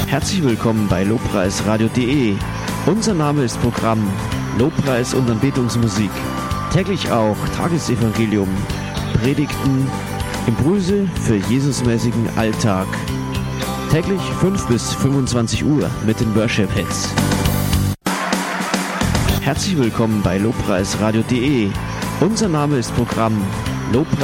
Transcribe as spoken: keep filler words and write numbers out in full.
Herzlich willkommen bei lobpreisradio punkt de. Unser Name ist Programm Lobpreis und Anbetungsmusik. Täglich auch Tagesevangelium, Predigten, Impulse für Jesusmäßigen Alltag. Täglich fünf bis fünfundzwanzig Uhr mit den Worship Hits. Herzlich willkommen bei lobpreisradio punkt de. Unser Name ist Programm Lobpreis